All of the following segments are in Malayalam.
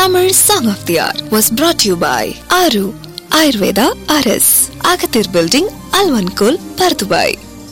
Tamil Song of the Hour was brought to you by Aru Ayurveda RS, Agathir Building, Alvankul, Pardubai.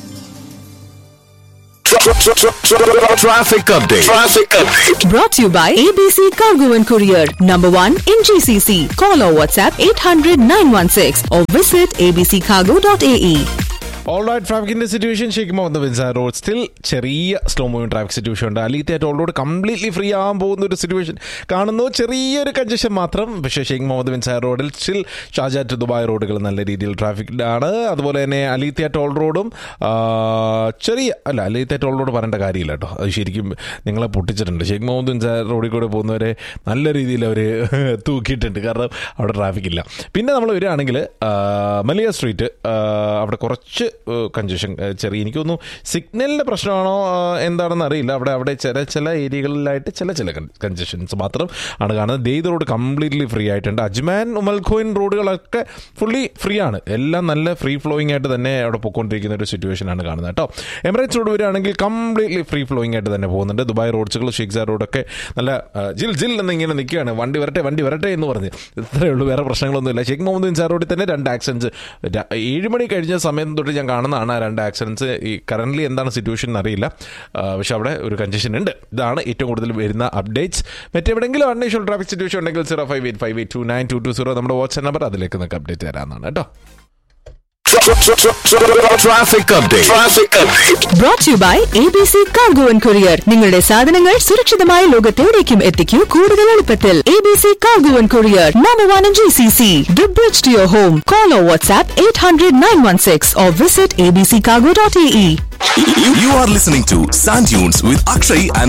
Traffic update. Brought to you by ABC Cargo and Courier, #1 in GCC. Call or WhatsApp 800-916 or visit abccargo.ae. Alright ട്രാഫിക്കിന്റെ situation Sheikh Muhammad bin sir road still ചെറിയ സ്ലോ മൂവിംഗ് ട്രാഫിക് സിറ്റുവേഷൻ ഉണ്ട്. അലീത്തെ ടോൾ റോഡ് കംപ്ലീറ്റ്ലി ഫ്രീ ആകാൻ പോകുന്ന ഒരു സിറ്റുവേഷൻ കാണുന്നു. ചെറിയൊരു കൺജഷൻ മാത്രം. പക്ഷേ ഷെയ്ഖ് മുഹമ്മദ് ബിൻ സാർ റോഡിൽ സ്റ്റിൽ ഷാർജ ടു ദുബായ് റോഡുകൾ നല്ല രീതിയിൽ ട്രാഫിക്കിലാണ്. അതുപോലെ തന്നെ അലീത്തെ ടോൾ റോഡും അലീത്തെ ടോൾ റോഡ് പറയേണ്ട കാര്യമില്ല കേട്ടോ. അത് ശരിക്കും നിങ്ങളെ പൊട്ടിച്ചിട്ടുണ്ട്. ഷെയ്ഖ് മുഹമ്മദ് ബിൻ സാർ റോഡിൽ കൂടെ പോകുന്നവരെ നല്ല രീതിയിൽ അവർ തൂക്കിയിട്ടുണ്ട്. കാരണം അവിടെ ട്രാഫിക് ഇല്ല. പിന്നെ നമ്മൾ വരികയാണെങ്കിൽ മലിയ സ്ട്രീറ്റ് അവിടെ കുറച്ച് കൺജഷൻ എനിക്ക് തോന്നുന്നു സിഗ്നലിൻ്റെ പ്രശ്നമാണോ എന്താണെന്ന് അറിയില്ല. അവിടെ ചില ഏരിയകളിലായിട്ട് ചില കൺജഷൻസ് മാത്രം ആണ് കാണുന്നത്. ദെയ്ദ് റോഡ് കംപ്ലീറ്റ്ലി ഫ്രീ ആയിട്ടുണ്ട്. അജ്മാൻ ഉമൽഖോയിൻ റോഡുകളൊക്കെ ഫുള്ളി ഫ്രീ ആണ്. എല്ലാം നല്ല ഫ്രീ ഫ്ലോയിങ് ആയിട്ട് തന്നെ അവിടെ പോയിക്കൊണ്ടിരിക്കുന്ന ഒരു സിറ്റുവേഷനാണ് കാണുന്നത് കേട്ടോ. എമിറേറ്റ്സ് റോഡ് വരികയാണെങ്കിൽ കംപ്ലീറ്റ്ലി ഫ്രീ ഫ്ലോയിങ് ആയിട്ട് തന്നെ പോകുന്നുണ്ട്. ദുബായ് റോഡ്സുകൾ ഷെയ്ഖ് റോഡൊക്കെ നല്ല ജിൽ എന്നിങ്ങനെ നിൽക്കുകയാണ്. വണ്ടി വരട്ടെ എന്ന് പറഞ്ഞ് ഇത്രയേ ഉള്ളൂ. വേറെ പ്രശ്നങ്ങളൊന്നുമില്ല. ഷെയ്ഖ് മുഹമ്മദ് ബിൻ സാർ റോഡിൽ തന്നെ 2 ആക്സിഡൻസ് 7 മണി കഴിഞ്ഞ സമയത്ത് തൊട്ട് ഞാൻ കാണുന്നതാണ്. 2 ആക്സിഡൻസ്. ഈ കറൻ്റ്ലി എന്താണ് സിറ്റുവേഷൻ എന്നറിയില്ല. പക്ഷെ അവിടെ ഒരു കൺജഷൻ ഉണ്ട്. ഇതാണ് ഏറ്റവും കൂടുതൽ വരുന്ന അപ്ഡേറ്റ്സ്. മറ്റെവിടെയെങ്കിലും അൺയൂഷ്വൽ ട്രാഫിക് സിറ്റുവേഷൻ ഉണ്ടെങ്കിൽ 0585829220 നമ്മുടെ വാട്സ്ആപ്പ് നമ്പർ, അതിലേക്ക് നിങ്ങൾക്ക് അപ്ഡേറ്റ് തരാമെന്നാണ് കേട്ടോ. Traffic update. Brought to you by ABC Cargo and Courier. നിങ്ങളുടെ സാധനങ്ങൾ സുരക്ഷിതമായ ലോകത്തെവിടേക്കും എത്തിക്കൂ കൂടുതൽ എളുപ്പത്തിൽ. ABC Cargo and Courier, #1 in GCC. The bridge to your home. Call or WhatsApp 800-916 or visit abccargo.ae. You are listening to Sand Dunes with Akshay and